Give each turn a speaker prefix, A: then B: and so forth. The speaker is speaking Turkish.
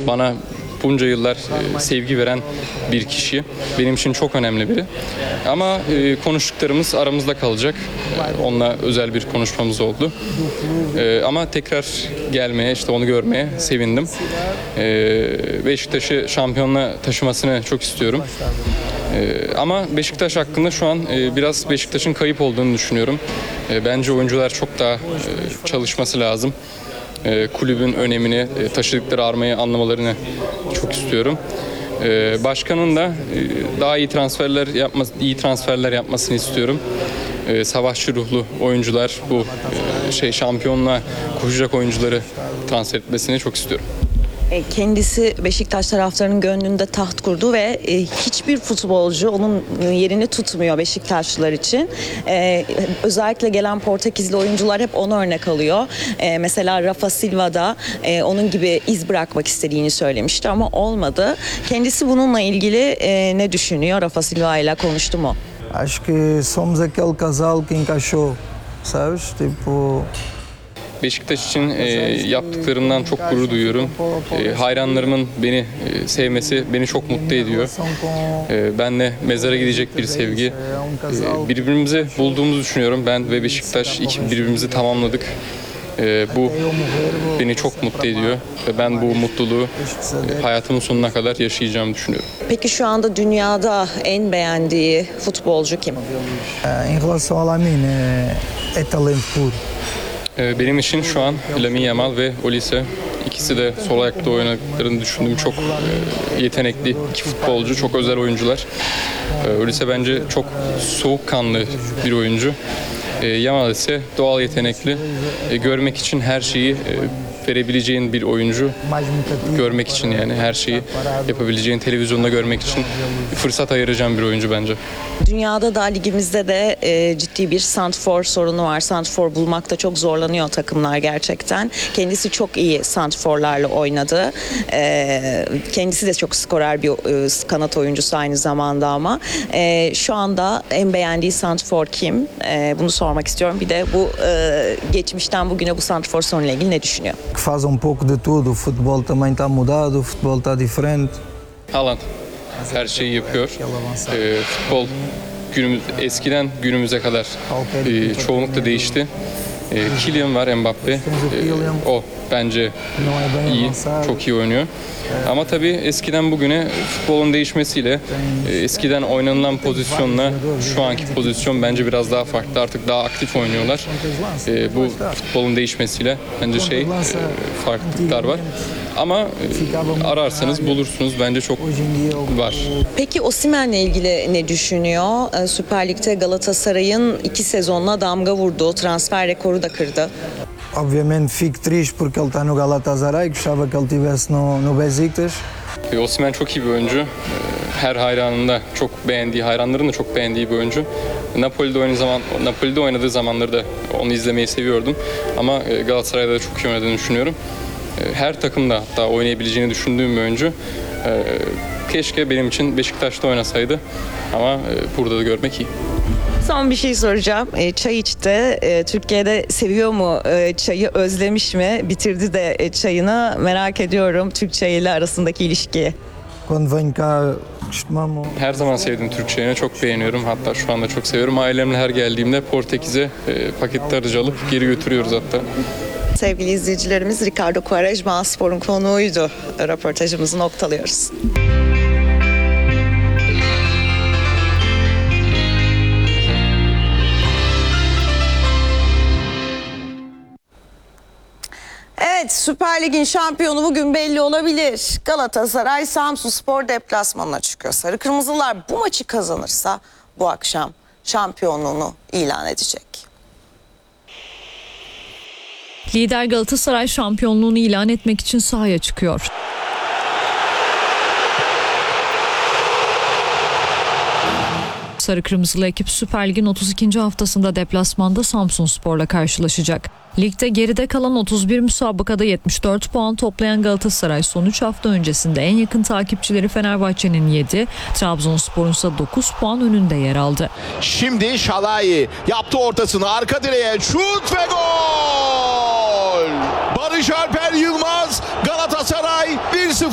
A: bana bunca yıllar sevgi veren bir kişi. Benim için çok önemli biri. Ama konuştuklarımız aramızda kalacak. Onunla özel bir konuşmamız oldu. Ama tekrar gelmeye, işte onu görmeye sevindim. Beşiktaş'ı şampiyonluğa taşımasını çok istiyorum. Ama Beşiktaş hakkında şu an biraz Beşiktaş'ın kayıp olduğunu düşünüyorum. Bence oyuncular çok daha çalışması lazım. Kulübün önemini, taşıdıkları armayı anlamalarını çok istiyorum. Başkanın da daha iyi transferler yapmasını istiyorum. Savaşçı ruhlu oyuncular, bu şampiyonluğa koşacak oyuncuları transfer etmesini çok istiyorum.
B: Kendisi Beşiktaş taraftarının gönlünde taht kurdu ve hiçbir futbolcu onun yerini tutmuyor Beşiktaşlılar için. Özellikle gelen Portekizli oyuncular hep ona örnek alıyor. Mesela Rafa Silva da onun gibi iz bırakmak istediğini söylemişti ama olmadı. Kendisi bununla ilgili ne düşünüyor? Rafa Silva ile konuştu mu?
C: Acho que somos aquele casal que encaixou, sabes? Tipo.
A: Beşiktaş için yaptıklarımdan çok gurur duyuyorum. Hayranlarımın beni sevmesi beni çok mutlu ediyor. Benle mezara gidecek bir sevgi. Birbirimizi bulduğumuzu düşünüyorum. Ben ve Beşiktaş birbirimizi tamamladık. Bu beni çok mutlu ediyor ve ben bu mutluluğu hayatımın sonuna kadar yaşayacağımı düşünüyorum.
B: Peki şu anda dünyada en beğendiği futbolcu kim?
C: Em relação ao Lamine, é talento puro.
A: Benim için şu an Lamine Yamal ve Olise, ikisi de sol ayakta oynadıklarını düşündüğüm çok yetenekli iki futbolcu, çok özel oyuncular. Olise bence çok soğukkanlı bir oyuncu. Yamal ise doğal yetenekli, görmek için her şeyi verebileceğin bir oyuncu, görmek için yani her şeyi yapabileceğin, televizyonda görmek için fırsat ayıracağım bir oyuncu bence.
B: Dünyada da ligimizde de ciddi bir santrfor sorunu var. Santrfor bulmakta çok zorlanıyor takımlar gerçekten. Kendisi çok iyi santrforlarla oynadı. Kendisi de çok skorer bir kanat oyuncusu aynı zamanda ama şu anda en beğendiği santrfor kim? Bunu sormak istiyorum. Bir de bu geçmişten bugüne bu santrfor sorunuyla ilgili ne düşünüyor?
C: Que faz pouco de tudo. O futebol também está mudado, o futebol está diferente.
A: Haaland her şeyi yapıyor. Futbol eskiden günümüze kadar çoğunlukla değişti. Kylian var, Mbappe. O bence iyi, çok iyi oynuyor. Ama tabii eskiden bugüne futbolun değişmesiyle eskiden oynanılan pozisyonla şu anki pozisyon bence biraz daha farklı. Artık daha aktif oynuyorlar. Bu futbolun değişmesiyle bence farklılıklar var. Ama ararsanız bulursunuz. Bence çok var.
B: Peki Osimhen'le ilgili ne düşünüyor? Süper Lig'de Galatasaray'ın 2 sezonla damga vurdu. Transfer rekoru da kırdı.
C: Obviamente fico triste porque ele está no Galatasaray, gostava que ele estivesse no Besiktas.
A: Osimhen çok iyi bir oyuncu. Her hayranların da çok beğendiği bir oyuncu. Napoli'de oynadığı zamanları da onu izlemeyi seviyordum. Ama Galatasaray'da da çok iyi oynadığını düşünüyorum. Her takımda hatta oynayabileceğini düşündüğüm bir oyuncu. Keşke benim için Beşiktaş'ta oynasaydı ama burada da görmek iyi.
B: Son bir şey soracağım. Çay içti. Türkiye'de seviyor mu çayı? Özlemiş mi? Bitirdi de çayını. Merak ediyorum Türk çayıyla arasındaki ilişkiyi.
C: Quando venho cá, costumamos.
A: Her zaman sevdim Türk çayını. Çok beğeniyorum. Hatta şu anda çok seviyorum. Ailemle her geldiğimde Portekiz'e paketlerce alıp geri götürüyoruz hatta.
B: Sevgili izleyicilerimiz, Ricardo Quaresma Spor'un konuğuydu. Röportajımızı noktalıyoruz. Evet, Süper Lig'in şampiyonu bugün belli olabilir. Galatasaray Samsunspor deplasmanına çıkıyor. Sarı Kırmızılar bu maçı kazanırsa bu akşam şampiyonluğunu ilan edecek.
D: Lider Galatasaray şampiyonluğunu ilan etmek için sahaya çıkıyor. Sarı Kırmızılı ekip Süper Lig'in 32. haftasında deplasmanda Samsunspor'la karşılaşacak. Ligde geride kalan 31 müsabakada 74 puan toplayan Galatasaray son 3 hafta öncesinde en yakın takipçileri Fenerbahçe'nin 7, Trabzonspor'un ise 9 puan önünde yer aldı.
E: Şimdi Şalai yaptı ortasını, arka direğe şut ve gol! Barış Alper Yılmaz, Galatasaray 1-0